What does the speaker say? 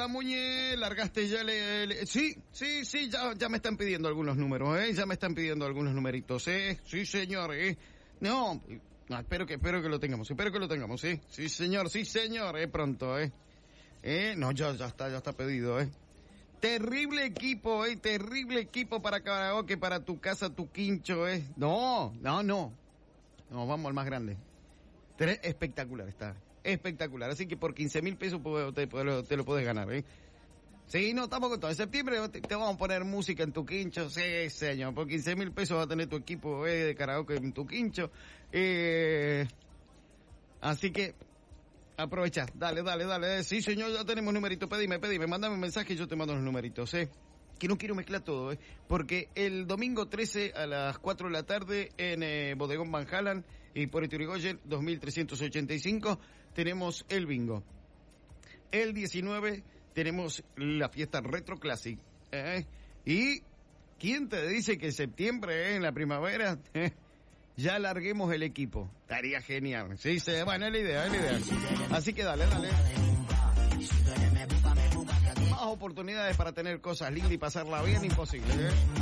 Hola, Muñe, largaste ya Sí, ya me están pidiendo algunos números, ya me están pidiendo algunos numeritos, sí, señor, no, espero que lo tengamos, sí, señor, pronto, no, ya está pedido, Terrible equipo para karaoke, para tu casa, tu quincho, No, vamos al más grande. Espectacular está. Espectacular, así que por 15.000 pesos te lo puedes ganar, Sí, no, estamos con todo. En septiembre te vamos a poner música en tu quincho, sí, señor, por 15.000 pesos va a tener tu equipo de karaoke en tu quincho, así que aprovecha, dale, sí, señor, ya tenemos numeritos, pedime, mándame un mensaje y yo te mando los numeritos, que no quiero mezclar todo, porque el domingo 13 a las 4 de la tarde en Bodegón Van Hallen y por Irigoyen 2385 tenemos el bingo. El 19 tenemos la fiesta Retro Classic, y ¿quién te dice que en septiembre, en la primavera, ya larguemos el equipo? Estaría genial, sí, bueno, es la idea, así que dale. Más oportunidades para tener cosas lindas y pasarla bien, imposible,